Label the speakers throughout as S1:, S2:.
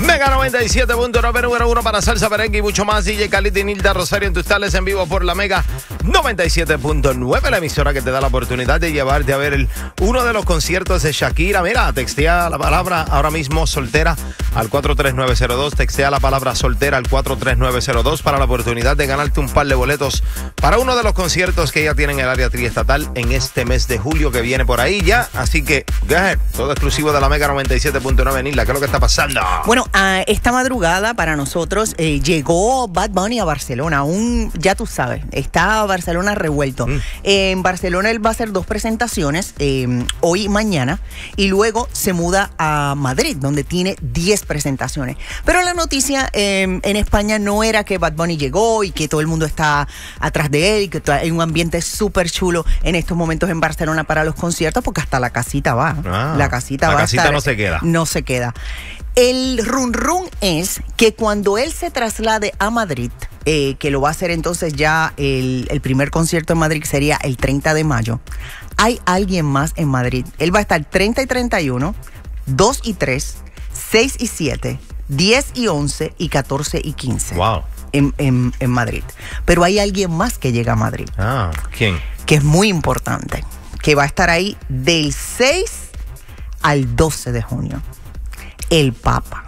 S1: Mega 97.9, número 1 para salsa, merengue y mucho más. DJ Carlito y Nilda Rosario en tus tales en vivo por la Mega 97.9, la emisora que te da la oportunidad de llevarte a ver uno de los conciertos de Shakira. Mira, textea la palabra ahora mismo soltera al 43902. Textea la palabra soltera al 43902 para la oportunidad de ganarte un par de boletos para uno de los conciertos que ella tiene en el área triestatal en este mes de julio que viene por ahí ya. Así que, go ahead, todo exclusivo de la Mega 97.9. Nilda, ¿qué es lo que está pasando?
S2: Bueno, esta madrugada para nosotros llegó Bad Bunny a Barcelona. Ya tú sabes, está Barcelona revuelto. En Barcelona él va a hacer 2 presentaciones, hoy y mañana, y luego se muda a Madrid, donde tiene 10 presentaciones. Pero la noticia en España no era que Bad Bunny llegó y que todo el mundo está atrás de él y que hay un ambiente súper chulo en estos momentos en Barcelona para los conciertos, porque hasta la casita va. La casita
S1: no se queda.
S2: No se queda. El run es que cuando él se traslade a Madrid, que lo va a hacer entonces ya el primer concierto en Madrid sería el 30 de mayo, hay alguien más en Madrid. Él va a estar 30 y 31, 2 y 3, 6 y 7, 10 y 11 y 14 y 15.
S1: Wow.
S2: En Madrid. Pero hay alguien más que llega a Madrid.
S1: ¿Quién?
S2: Que es muy importante, que va a estar ahí del 6 al 12 de junio. El Papa.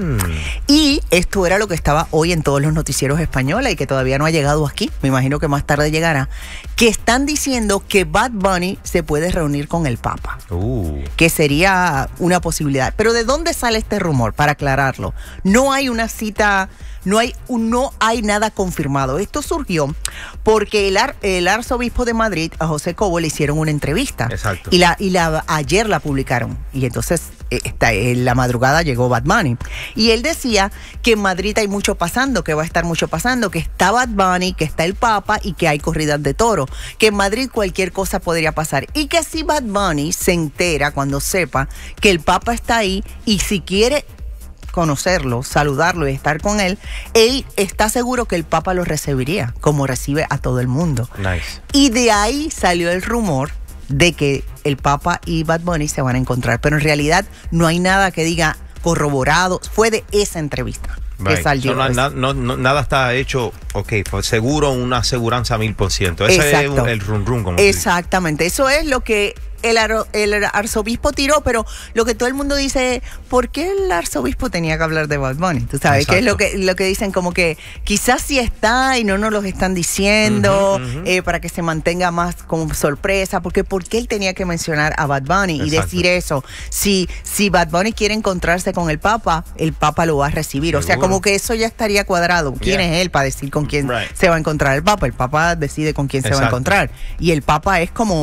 S2: Y esto era lo que estaba hoy en todos los noticieros españoles y que todavía no ha llegado aquí. Me imagino que más tarde llegará. Que están diciendo que Bad Bunny se puede reunir con el Papa. Que sería una posibilidad. Pero ¿de dónde sale este rumor? Para aclararlo. No hay una cita, no hay nada confirmado. Esto surgió porque el arzobispo de Madrid, a José Cobo, le hicieron una entrevista.
S1: Exacto.
S2: Y ayer la publicaron. Y entonces en la madrugada llegó Bad Bunny. Y él decía que en Madrid hay mucho pasando, que va a estar mucho pasando, que está Bad Bunny, que está el Papa y que hay corridas de toro. Que en Madrid cualquier cosa podría pasar. Y que si Bad Bunny se entera cuando sepa que el Papa está ahí y si quiere conocerlo, saludarlo y estar con él está seguro que el Papa lo recibiría, como recibe a todo el mundo.
S1: Nice.
S2: Y de ahí salió el rumor de que el Papa y Bad Bunny se van a encontrar, pero en realidad no hay nada que diga corroborado. Fue de esa entrevista que salió.
S1: Nada está hecho, pues seguro, una aseguranza 1000%. Ese es el run como
S2: exactamente, eso es lo que el arzobispo tiró, pero lo que todo el mundo dice, ¿por qué el arzobispo tenía que hablar de Bad Bunny? Tú sabes, que es lo que dicen, como que quizás sí está y no nos lo están diciendo, para que se mantenga más como sorpresa, porque ¿por qué él tenía que mencionar a Bad Bunny y decir eso? Si Bad Bunny quiere encontrarse con el Papa lo va a recibir. O sea, como que eso ya estaría cuadrado. ¿Quién es él para decir con quién se va a encontrar el Papa? El Papa decide con quién se va a encontrar. Y el Papa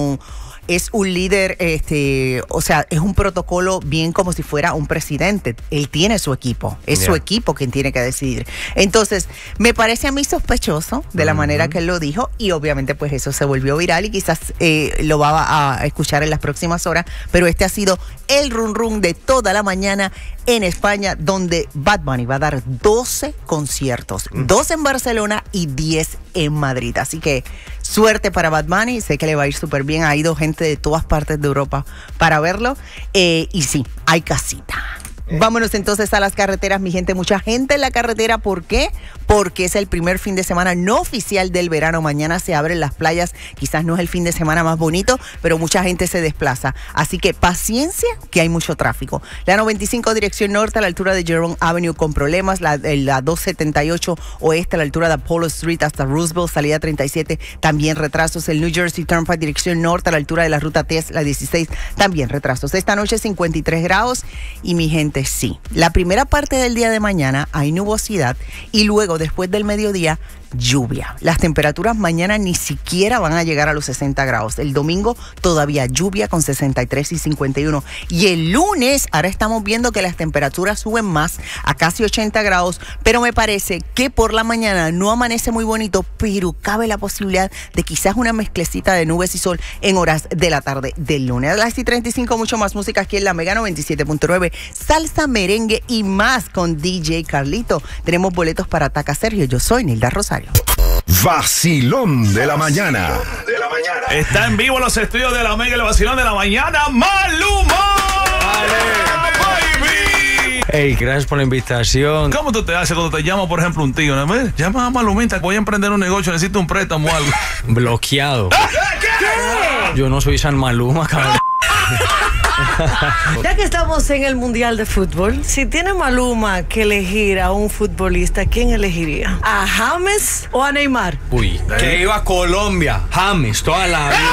S2: es un líder, o sea, es un protocolo bien como si fuera un presidente. Él tiene su equipo, es su equipo quien tiene que decidir. Entonces, me parece a mí sospechoso de la manera que él lo dijo, y obviamente pues eso se volvió viral y quizás lo va a escuchar en las próximas horas, pero este ha sido el run de toda la mañana en España, donde Bad Bunny va a dar 12 conciertos, 2 en Barcelona y 10 en Madrid. Así que suerte para Bad Bunny, sé que le va a ir súper bien. Ha ido gente de todas partes de Europa para verlo, y sí, hay casita. Vámonos entonces a las carreteras, mi gente. Mucha gente en la carretera. ¿Por qué? Porque es el primer fin de semana no oficial del verano. Mañana se abren las playas. Quizás no es el fin de semana más bonito, pero mucha gente se desplaza. Así que paciencia, que hay mucho tráfico. La 95 dirección norte a la altura de Jerome Avenue con problemas. La 278 oeste a la altura de Apollo Street hasta Roosevelt, salida 37, también retrasos. El New Jersey Turnpike dirección norte a la altura de la ruta T, la 16, también retrasos. Esta noche 53 grados y mi gente, sí, la primera parte del día de mañana hay nubosidad y luego después del mediodía lluvia. Las temperaturas mañana ni siquiera van a llegar a los 60 grados. El domingo todavía lluvia con 63 y 51. Y el lunes, ahora estamos viendo que las temperaturas suben más a casi 80 grados, pero me parece que por la mañana no amanece muy bonito, pero cabe la posibilidad de quizás una mezclecita de nubes y sol en horas de la tarde del lunes. A las 35, mucho más música aquí en la Mega 97.9. Salsa, merengue y más con DJ Carlito. Tenemos boletos para Ataca Sergio. Yo soy Nilda Rosario.
S3: Vacilón de la mañana.
S4: Está en vivo en los estudios de la Mega, el vacilón de la mañana, Maluma.
S5: Hey, gracias por la invitación.
S4: ¿Cómo tú te haces cuando te llama, por ejemplo, un tío? ¿No? Llama a Malumita, que voy a emprender un negocio, necesito un préstamo o algo.
S5: Bloqueado.
S2: ¿Qué?
S5: Yo no soy San Maluma, cabrón.
S6: Ya que estamos en el Mundial de Fútbol, si tiene Maluma que elegir a un futbolista, ¿quién elegiría? ¿A James o a Neymar?
S5: Uy, que iba a Colombia. James, toda la vida.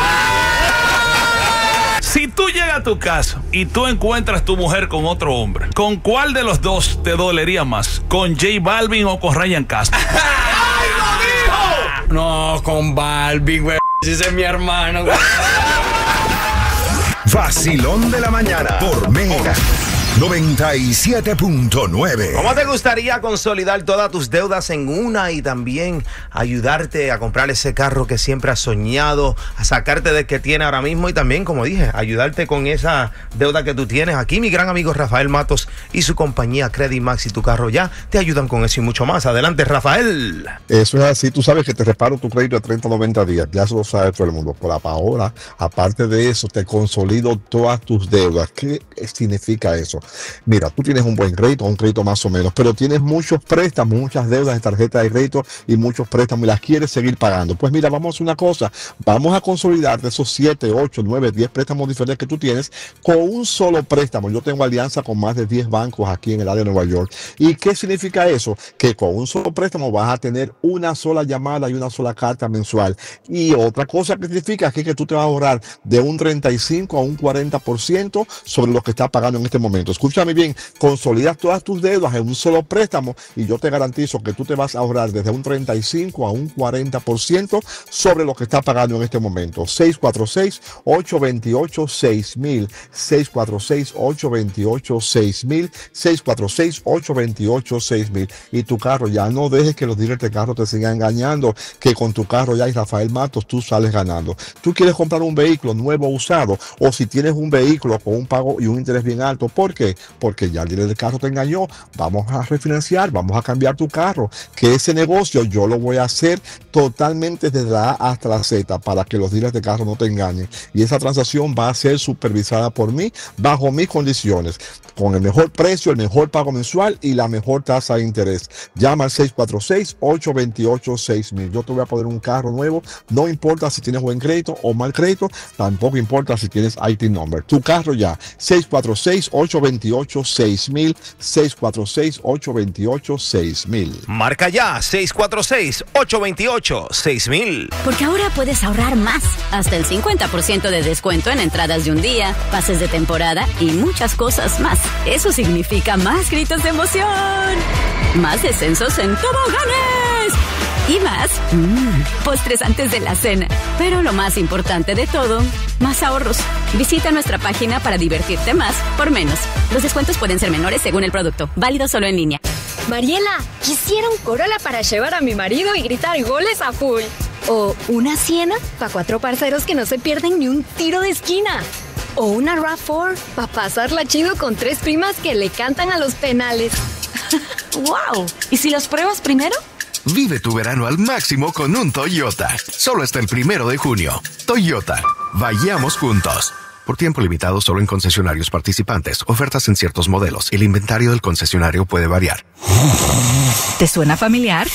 S4: Si tú llegas a tu casa y tú encuentras tu mujer con otro hombre, ¿con cuál de los dos te dolería más? ¿Con J Balvin o con Ryan Castro?
S5: ¡Ay, lo dijo! No, con Balvin, güey. Ese es mi hermano, güey.
S3: Vacilón de la mañana por Mega 97.9.
S1: ¿Cómo te gustaría consolidar todas tus deudas en una y también ayudarte a comprar ese carro que siempre has soñado, a sacarte del que tienes ahora mismo y también, como dije, ayudarte con esa deuda que tú tienes? Aquí mi gran amigo Rafael Matos y su compañía Credit Max y Tu Carro Ya te ayudan con eso y mucho más. Adelante, Rafael.
S7: Eso es así. Tú sabes que te reparo tu crédito a 30 o 90 días. Ya eso lo sabe todo el mundo. Por ahora, aparte de eso, te consolido todas tus deudas. ¿Qué significa eso? Mira, tú tienes un buen crédito, un crédito más o menos, pero tienes muchos préstamos, muchas deudas de tarjeta de crédito y muchos préstamos y las quieres seguir pagando. Pues mira, vamos a hacer una cosa. Vamos a consolidar de esos 7, 8, 9, 10 préstamos diferentes que tú tienes con un solo préstamo. Yo tengo alianza con más de 10 bancos aquí en el área de Nueva York. ¿Y qué significa eso? Que con un solo préstamo vas a tener una sola llamada y una sola carta mensual. Y otra cosa que significa es que tú te vas a ahorrar de un 35 a un 40% sobre lo que estás pagando en este momento. Escúchame bien, consolidas todas tus deudas en un solo préstamo y yo te garantizo que tú te vas a ahorrar desde un 35 a un 40% sobre lo que estás pagando en este momento. 646-828-6000, 646-828-6000, 646-828-6000. Y tu carro, ya no dejes que los dealers de carro te sigan engañando, que con tu carro ya y Rafael Matos tú sales ganando. Tú quieres comprar un vehículo nuevo o usado, o si tienes un vehículo con un pago y un interés bien alto, ¿por qué? Porque ya el dealer del carro te engañó. Vamos a refinanciar, vamos a cambiar tu carro, que ese negocio yo lo voy a hacer totalmente desde la A hasta la Z para que los dealers de carro no te engañen, y esa transacción va a ser supervisada por mí bajo mis condiciones, con el mejor precio, el mejor pago mensual y la mejor tasa de interés. Llama al 646-828-6000. Yo te voy a poner un carro nuevo, no importa si tienes buen crédito o mal crédito, tampoco importa si tienes IT number. Tu carro ya, 646-828-6000, 646-828-6000.
S1: Marca ya, 646-828-6000.
S8: Porque ahora puedes ahorrar más, hasta el 50% de descuento en entradas de un día, pases de temporada y muchas cosas más. Eso significa más gritos de emoción, más descensos en toboganes y más postres antes de la cena. Pero lo más importante de todo, más ahorros. Visita nuestra página para divertirte más por menos. Los descuentos pueden ser menores según el producto. Válido solo en línea.
S9: Mariela, quisiera un Corolla para llevar a mi marido y gritar goles a full. O una Siena para 4 parceros que no se pierden ni un tiro de esquina. O una RAV4 para pasarla chido con 3 primas que le cantan a los penales.
S10: ¡Wow! ¿Y si las pruebas primero?
S11: Vive tu verano al máximo con un Toyota. Solo hasta el 1 de junio. Toyota. Vayamos juntos. Por tiempo limitado solo en concesionarios participantes. Ofertas en ciertos modelos. El inventario del concesionario puede variar.
S10: ¿Te suena familiar?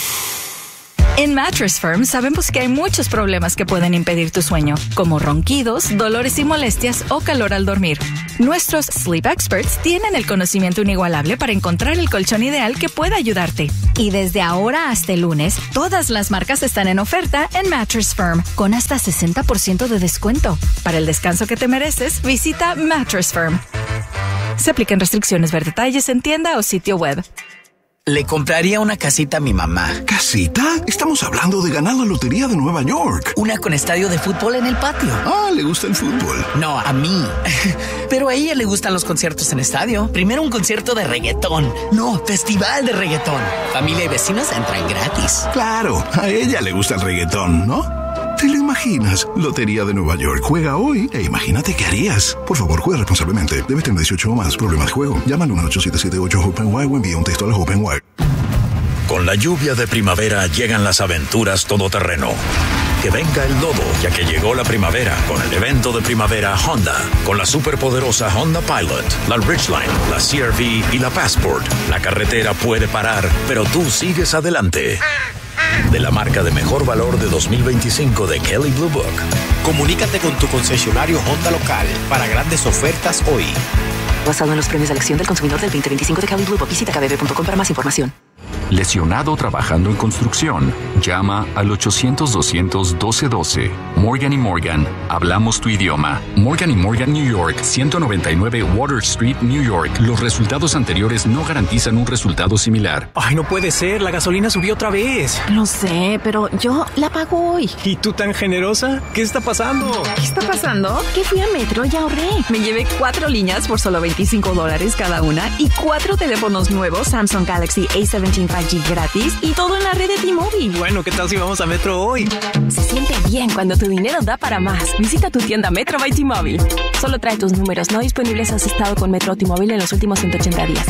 S10: En Mattress Firm sabemos que hay muchos problemas que pueden impedir tu sueño, como ronquidos, dolores y molestias o calor al dormir. Nuestros Sleep Experts tienen el conocimiento inigualable para encontrar el colchón ideal que pueda ayudarte. Y desde ahora hasta el lunes, todas las marcas están en oferta en Mattress Firm, con hasta 60% de descuento. Para el descanso que te mereces, visita Mattress Firm. Se aplican restricciones. Ver detalles en tienda o sitio web.
S12: Le compraría una casita a mi mamá.
S13: ¿Casita? Estamos hablando de ganar la lotería de Nueva York.
S12: Una con estadio de fútbol en el patio.
S13: Ah, ¿le gusta el fútbol?
S12: No, a mí. Pero a ella le gustan los conciertos en estadio. Primero un concierto de reggaetón. No, festival de reggaetón. Familia y vecinos entran gratis.
S13: Claro, a ella le gusta el reggaetón, ¿no? ¿Te lo imaginas? Lotería de Nueva York. Juega hoy e imagínate qué harías. Por favor, juega responsablemente. Debes tener 18 o más. Problemas de juego. Llama al 1-877-8-HOPE-NY o envía un texto a la HOPE-NY.
S14: Con la lluvia de primavera llegan las aventuras todoterreno. Que venga el lodo, ya que llegó la primavera con el evento de primavera Honda. Con la superpoderosa Honda Pilot, la Ridgeline, la CR-V y la Passport. La carretera puede parar, pero tú sigues adelante. De la marca de mejor valor de 2025 de Kelley Blue Book.
S15: Comunícate con tu concesionario Honda local para grandes ofertas hoy.
S16: Basado en los premios de elección del consumidor del 2025 de Kelley Blue Book. Visita kbb.com para más información.
S17: ¿Lesionado trabajando en construcción? Llama al 800-200-1212. Morgan & Morgan. Hablamos tu idioma. Morgan & Morgan, New York. 199 Water Street, New York. Los resultados anteriores no garantizan un resultado similar.
S15: Ay, no puede ser. La gasolina subió otra vez.
S18: Lo sé, pero yo la pago hoy.
S15: ¿Y tú tan generosa? ¿Qué está pasando?
S18: ¿Qué está pasando? Que fui a Metro y ahorré. Me llevé 4 líneas por solo $25 cada una y 4 teléfonos nuevos Samsung Galaxy A17 5G gratis y todo en la red de T-Mobile.
S15: Bueno, ¿qué tal si vamos a Metro hoy?
S18: Se siente bien cuando tu dinero da para más. Visita tu tienda Metro by T-Mobile. Solo trae tus números no disponibles si has estado con Metro o T-Mobile en los últimos 180 días.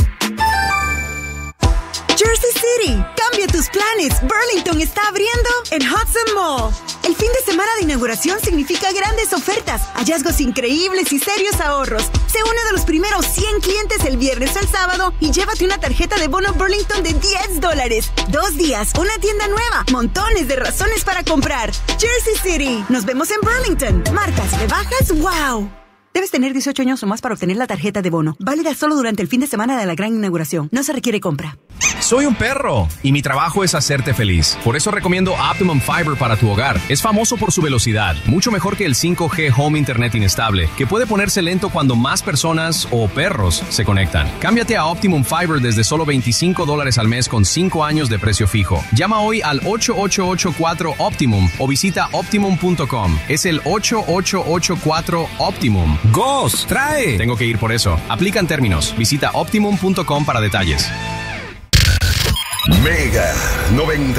S19: Jersey City, cambia tus planes. Burlington está abriendo en Hudson Mall. El fin de semana de inauguración significa grandes ofertas, hallazgos increíbles y serios ahorros. Se une de los primeros 100 clientes el viernes o el sábado y llévate una tarjeta de bono Burlington de $10. 2 días, una tienda nueva, montones de razones para comprar. Jersey City, nos vemos en Burlington. Marcas, rebajas, wow. Debes tener 18 años o más para obtener la tarjeta de bono. Válida solo durante el fin de semana de la gran inauguración. No se requiere compra.
S20: Soy un perro y mi trabajo es hacerte feliz. Por eso recomiendo Optimum Fiber para tu hogar. Es famoso por su velocidad, mucho mejor que el 5G Home Internet inestable, que puede ponerse lento cuando más personas o perros se conectan. Cámbiate a Optimum Fiber desde solo $25 al mes con 5 años de precio fijo. Llama hoy al 8884-OPTIMUM o visita Optimum.com. Es el 8884-OPTIMUM.
S15: ¡Gos! ¡Trae!
S20: Tengo que ir por eso. Aplican términos. Visita Optimum.com para detalles.
S3: Mega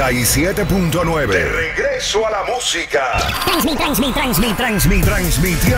S3: 97.9. De regreso a la música.
S21: Transmitiendo